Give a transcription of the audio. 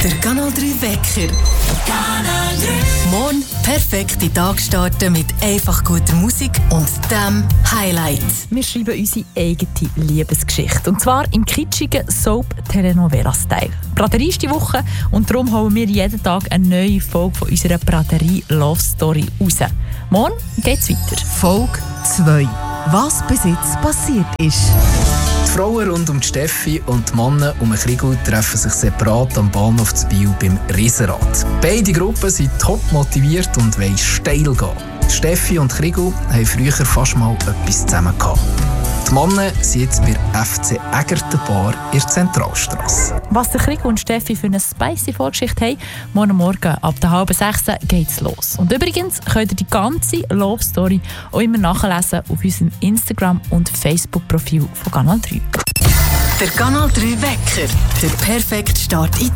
Der Kanal 3 Wecker. Kanal 3. Morgen perfekt in den Tag starten mit einfach guter Musik und dem Highlight. Wir schreiben unsere eigene Liebesgeschichte. Und zwar im kitschigen Soap-Telenovela-Style. Braterie ist die Woche und darum holen wir jeden Tag eine neue Folge von unserer Braterie-Love-Story raus. Morgen geht's weiter. Folge 2. Was bis jetzt passiert ist. Die Frauen rund um die Steffi und die Männer um den Krigo treffen sich separat am Bahnhof zu Biel beim Riesenrad. Beide Gruppen sind top motiviert und wollen steil gehen. Steffi und Krigo haben früher fast mal etwas zusammen gehabt. Die Männer sind jetzt bei FC Egerten Bar in der Zentralstrasse. Was der Krigo und Steffi für eine spicy Vorgeschichte haben, morgen ab der 5:30 geht's los. Und übrigens könnt ihr die ganze Love Story auch immer nachlesen auf unserem Instagram- und Facebook-Profil von Kanal 3. Der Kanal 3 Wecker. Der perfekte Start in